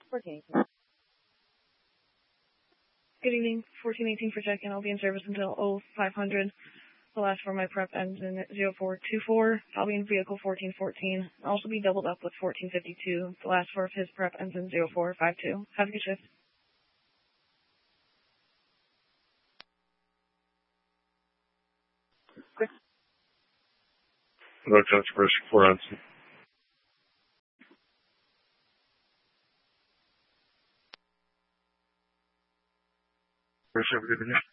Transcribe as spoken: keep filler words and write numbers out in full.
fourteen eighteen. Good evening, fourteen eighteen for check-in. I'll be in service until oh five hundred. The last four of my prep ends in zero four two four. I'll be in vehicle fourteen fourteen. I'll also be doubled up with fourteen fifty-two. The last four of his prep ends in zero four five two. Have a good shift. Hello, Johnson First four on. First, have a good evening.